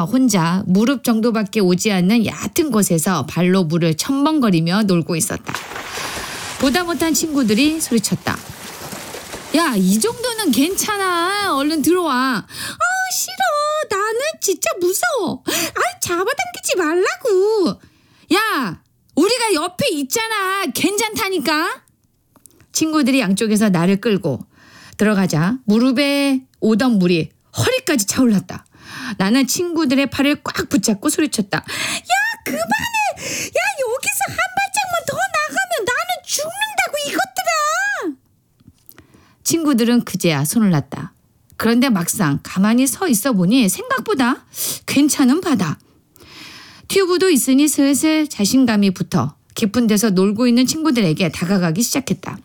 혼자 무릎 정도밖에 오지 않는 얕은 곳에서 발로 물을 첨벙거리며 놀고 있었다. 보다 못한 친구들이 소리쳤다. 야, 이 정도는 괜찮아. 얼른 들어와. 싫어. 나는 진짜 무서워. 잡아당기지 말라고. 야, 우리가 옆에 있잖아. 괜찮다니까. 친구들이 양쪽에서 나를 끌고 들어가자 무릎에 오던 물이 허리까지 차올랐다. 나는 친구들의 팔을 꽉 붙잡고 소리쳤다. 야, 그만해. 야, 여기서 한 발짝만 더 나가면 나는 죽는다고 이것들아. 친구들은 그제야 손을 놨다. 그런데 막상 가만히 서 있어 보니 생각보다 괜찮은 바다. 튜브도 있으니 슬슬 자신감이 붙어 깊은 데서 놀고 있는 친구들에게 다가가기 시작했다.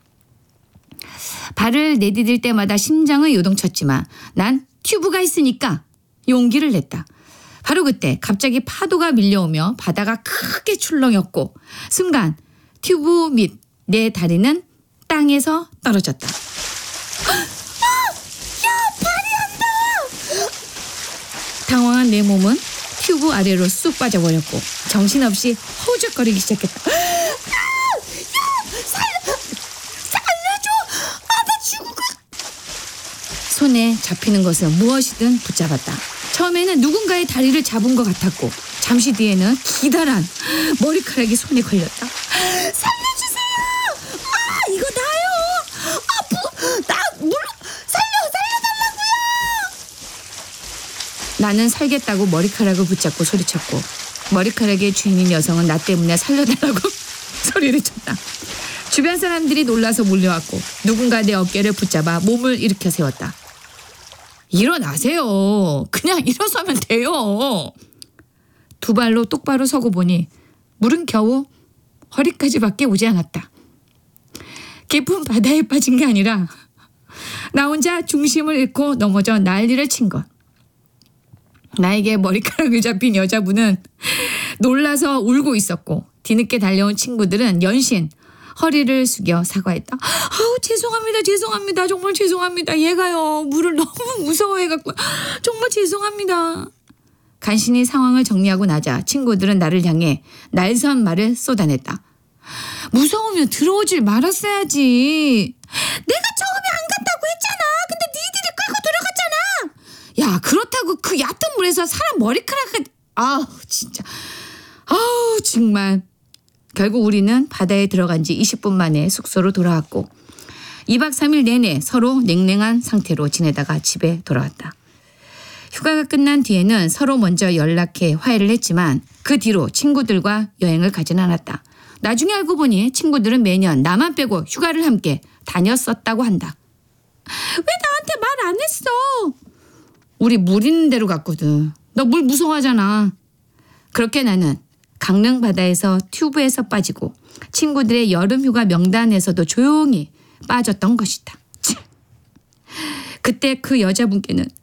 발을 내디딜 때마다 심장은 요동쳤지만 난 튜브가 있으니까 용기를 냈다. 바로 그때 갑자기 파도가 밀려오며 바다가 크게 출렁였고 순간 튜브 및 내 다리는 땅에서 떨어졌다. 당황한 내 몸은 튜브 아래로 쑥 빠져버렸고 정신없이 허우적거리기 시작했다. 살려줘! 나 죽을 거야! 손에 잡히는 것은 무엇이든 붙잡았다. 처음에는 누군가의 다리를 잡은 것 같았고 잠시 뒤에는 기다란 머리카락이 손에 걸렸다. 살려주세요! 이거 나요! 살려달라고요! 나는 살겠다고 머리카락을 붙잡고 소리쳤고 머리카락의 주인인 여성은 나 때문에 살려달라고 소리를 쳤다. 주변 사람들이 놀라서 몰려왔고 누군가 내 어깨를 붙잡아 몸을 일으켜 세웠다. 일어나세요. 그냥 일어서면 돼요. 두 발로 똑바로 서고 보니 물은 겨우 허리까지밖에 오지 않았다. 깊은 바다에 빠진 게 아니라 나 혼자 중심을 잃고 넘어져 난리를 친 것. 나에게 머리카락을 잡힌 여자분은 놀라서 울고 있었고 뒤늦게 달려온 친구들은 연신 허리를 숙여 사과했다. 죄송합니다. 정말 죄송합니다. 얘가요. 물을 너무 무서워해갖고 정말 죄송합니다. 간신히 상황을 정리하고 나자 친구들은 나를 향해 날선 말을 쏟아냈다. 무서우면 들어오질 말았어야지. 내가 처음에 안 간다고 했잖아. 근데 니들이 끌고 들어갔잖아. 야, 그렇다고 그 얕은 물에서 사람 머리카락을 진짜 정말. 결국 우리는 바다에 들어간 지 20분 만에 숙소로 돌아왔고 2박 3일 내내 서로 냉랭한 상태로 지내다가 집에 돌아왔다. 휴가가 끝난 뒤에는 서로 먼저 연락해 화해를 했지만 그 뒤로 친구들과 여행을 가진 않았다. 나중에 알고 보니 친구들은 매년 나만 빼고 휴가를 함께 다녔었다고 한다. 왜 나한테 말 안 했어? 우리 물 있는 데로 갔거든. 너 물 무서워하잖아. 그렇게 나는 강릉 바다에서 튜브에서 빠지고 친구들의 여름휴가 명단에서도 조용히 빠졌던 것이다. 그때 그 여자분께는